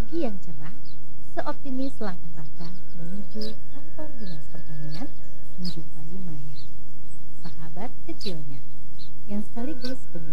pagi yang cerah, seoptimis langkah Raka menuju kantor dinas pertanian menjumpai Maya, sahabat kecilnya, yang sekaligus dengan